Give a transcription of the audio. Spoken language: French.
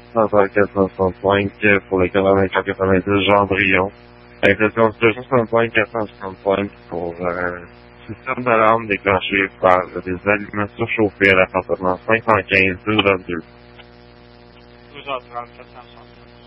465 pour le 84-90 Gendrillon. Impression 265-465 pour système d'alarme déclenché par des aliments surchauffés à l'appartement 515 12 22. 12h30, 460.